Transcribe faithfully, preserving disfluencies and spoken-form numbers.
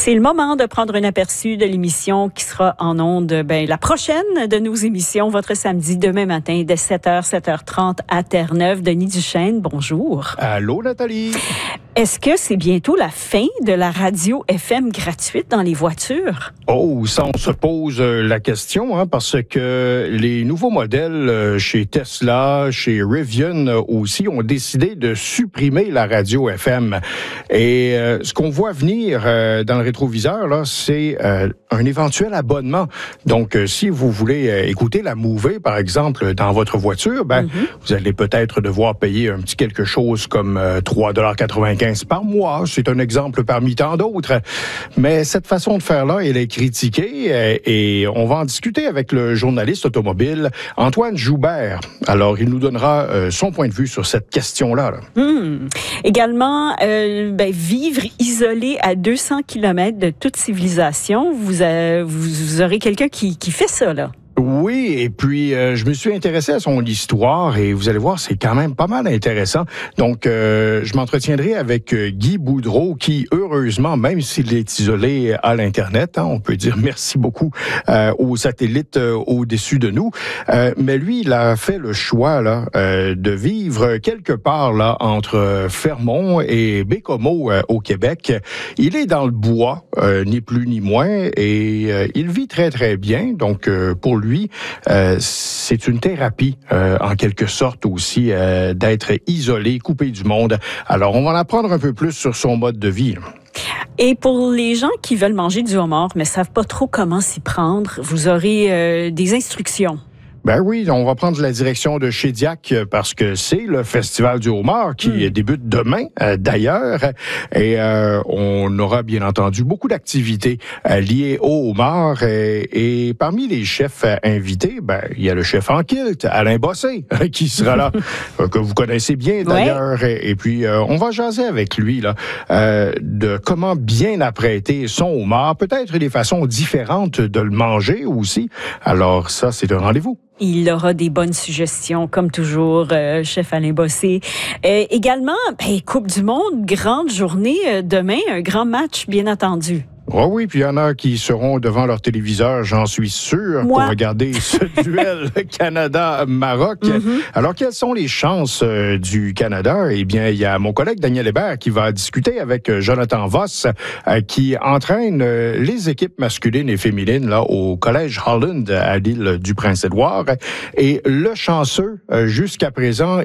C'est le moment de prendre un aperçu de l'émission qui sera en ondes, ben, la prochaine de nos émissions, votre samedi, demain matin, dès sept heures, sept heures trente à Terre-Neuve. Denis Duchesne, bonjour. Allô, Nathalie. Est-ce que c'est bientôt la fin de la radio F M gratuite dans les voitures? Oh, ça, on se pose la question, hein, parce que les nouveaux modèles chez Tesla, chez Rivian aussi, ont décidé de supprimer la radio F M. Et euh, ce qu'on voit venir euh, dans le rétroviseur, là, c'est euh, un éventuel abonnement. Donc, euh, si vous voulez euh, écouter la Mouvée, par exemple, dans votre voiture, ben, mm-hmm. vous allez peut-être devoir payer un petit quelque chose comme euh, trois dollars quatre-vingt-quinze par mois. C'est un exemple parmi tant d'autres. Mais cette façon de faire-là, elle est critiquée euh, et on va en discuter avec le journaliste automobile Antoine Joubert. Alors, il nous donnera euh, son point de vue sur cette question-là. Là. Mmh. Également, euh, ben, vivre isolé à deux cents kilomètres de toute civilisation, vous, euh, vous, vous aurez quelqu'un qui, qui fait ça, là. Oui, et puis euh, je me suis intéressé à son histoire et vous allez voir, c'est quand même pas mal intéressant. Donc, euh, je m'entretiendrai avec euh, Guy Boudreau qui, heureusement, même s'il est isolé à l'Internet, hein, on peut dire merci beaucoup euh, aux satellites euh, au-dessus de nous, euh, mais lui, il a fait le choix là euh, de vivre quelque part là entre Fermont et Bécomo euh, au Québec. Il est dans le bois, euh, ni plus ni moins, et euh, il vit très, très bien. Donc, euh, pour lui, Lui, euh, c'est une thérapie, euh, en quelque sorte aussi, euh, d'être isolé, coupé du monde. Alors, on va en apprendre un peu plus sur son mode de vie. Et pour les gens qui veulent manger du homard, mais ne savent pas trop comment s'y prendre, vous aurez euh, des instructions. Ben oui, on va prendre la direction de Shediac parce que c'est le Festival du homard qui mmh. débute demain, euh, d'ailleurs. Et euh, on aura bien entendu beaucoup d'activités euh, liées au homard. Et, et parmi les chefs euh, invités, ben il y a le chef en kilt, Alain Bossé, euh, qui sera là, euh, que vous connaissez bien d'ailleurs. Ouais. Et, et puis, euh, on va jaser avec lui là euh, de comment bien apprêter son homard, peut-être des façons différentes de le manger aussi. Alors ça, c'est un rendez-vous. Il aura des bonnes suggestions, comme toujours, euh, chef Alain Bossé. Euh, également, ben, Coupe du Monde, grande journée euh, demain, un grand match bien attendu. Oh oui, puis il y en a qui seront devant leur téléviseur, j'en suis sûr, Moi. pour regarder ce duel Canada-Maroc. Mm-hmm. Alors, quelles sont les chances euh, du Canada? Eh bien, il y a mon collègue Daniel Hébert qui va discuter avec euh, Jonathan Voss, euh, qui entraîne euh, les équipes masculines et féminines là au Collège Holland à l'île du Prince-Édouard. Et le chanceux, euh, jusqu'à présent,